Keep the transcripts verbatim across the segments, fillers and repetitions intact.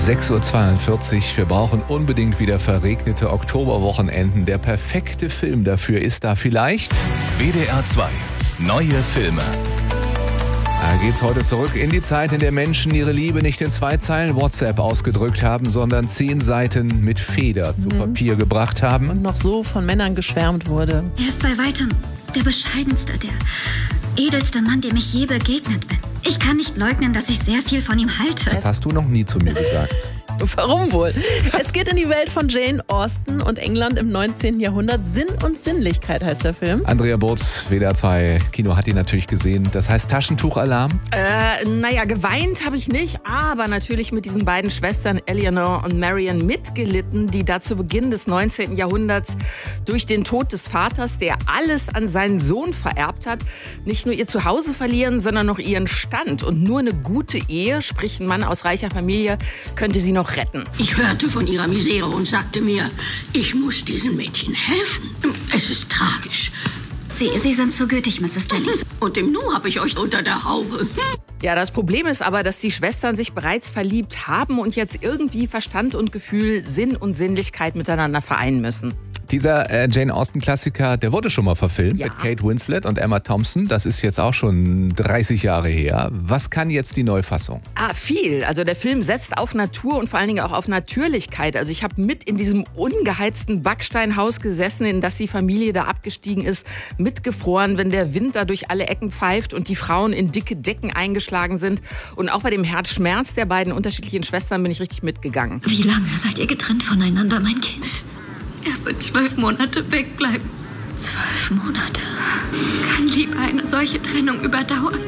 sechs Uhr zweiundvierzig. Wir brauchen unbedingt wieder verregnete Oktoberwochenenden. Der perfekte Film dafür ist da vielleicht W D R zwei. Neue Filme. Da geht's heute zurück in die Zeit, in der Menschen ihre Liebe nicht in zwei Zeilen WhatsApp ausgedrückt haben, sondern zehn Seiten mit Feder zu Mhm. Papier gebracht haben. Und noch so von Männern geschwärmt wurde. Er ist bei weitem der bescheidenste, der edelste Mann, dem ich je begegnet bin. Ich kann nicht leugnen, dass ich sehr viel von ihm halte. Das hast du noch nie zu mir gesagt. Warum wohl? Es geht in die Welt von Jane Austen und England im neunzehnten Jahrhundert. Sinn und Sinnlichkeit heißt der Film. Andrea Burz, W D R zwei Kino, hat ihn natürlich gesehen. Das heißt Taschentuchalarm. Äh, naja, geweint habe ich nicht, aber natürlich mit diesen beiden Schwestern Eleanor und Marian mitgelitten, die da zu Beginn des neunzehnten Jahrhunderts durch den Tod des Vaters, der alles an seinen Sohn vererbt hat, nicht nur ihr Zuhause verlieren, sondern noch ihren Stand. Und nur eine gute Ehe, sprich ein Mann aus reicher Familie, könnte sie noch retten. Ich hörte von ihrer Misere und sagte mir, ich muss diesen Mädchen helfen. Es ist tragisch. Sie, Sie sind so gütig, Misses Jennings. Und im Nu habe ich euch unter der Haube. Ja, das Problem ist aber, dass die Schwestern sich bereits verliebt haben und jetzt irgendwie Verstand und Gefühl, Sinn und Sinnlichkeit miteinander vereinen müssen. Dieser äh, Jane Austen-Klassiker, der wurde schon mal verfilmt Ja. mit Kate Winslet und Emma Thompson. Das ist jetzt auch schon dreißig Jahre her. Was kann jetzt die Neufassung? Ah, viel. Also der Film setzt auf Natur und vor allen Dingen auch auf Natürlichkeit. Also ich habe mit in diesem ungeheizten Backsteinhaus gesessen, in das die Familie da abgestiegen ist, mitgefroren, wenn der Wind da durch alle Ecken pfeift und die Frauen in dicke Decken eingeschlagen sind. Und auch bei dem Herzschmerz der beiden unterschiedlichen Schwestern bin ich richtig mitgegangen. Wie lange seid ihr getrennt voneinander, mein Kind? Er wird zwölf Monate wegbleiben. Zwölf Monate. Kann Liebe eine solche Trennung überdauern?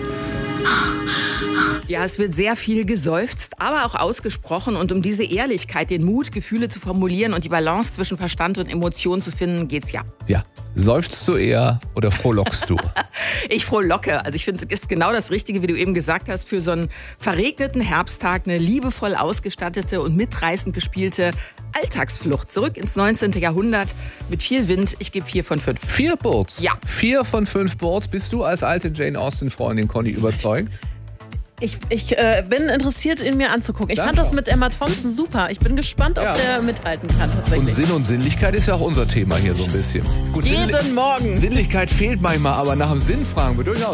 Ja, es wird sehr viel geseufzt, aber auch ausgesprochen. Und um diese Ehrlichkeit, den Mut, Gefühle zu formulieren und die Balance zwischen Verstand und Emotion zu finden, geht's ja. Ja, seufzt du eher oder frohlockst du? Ich frohlocke. Also ich finde, es ist genau das Richtige, wie du eben gesagt hast, für so einen verregneten Herbsttag eine liebevoll ausgestattete und mitreißend gespielte Alltagsflucht zurück ins neunzehnten Jahrhundert mit viel Wind. Ich gebe vier von fünf. Vier Boards? Ja. Vier von fünf Boards. Bist du als alte Jane Austen-Freundin, Conny, überzeugt? Ich, ich äh, bin interessiert, ihn mir anzugucken. Ich Dann fand das schau. mit Emma Thompson super. Ich bin gespannt, ob Ja. der mithalten kann Und tatsächlich. Sinn und Sinnlichkeit ist ja auch unser Thema hier so ein bisschen. Gut, Jeden Sinnli- Morgen. Sinnlichkeit fehlt manchmal, aber nach dem Sinn fragen wir durchaus.